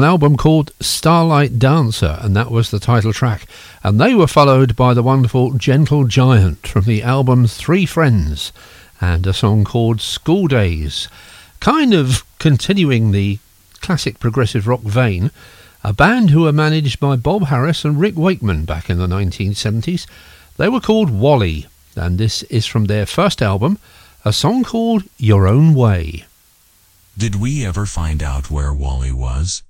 album called Starlight Dancer, and that was the title track. And they were followed by the wonderful Gentle Giant from the album Three Friends, and a song called School Days. Kind of continuing the classic progressive rock vein, a band who were managed by Bob Harris and Rick Wakeman back in the 1970s. They were called Wally, and this is from their first album, a song called Your Own Way. Did we ever find out where Wally was?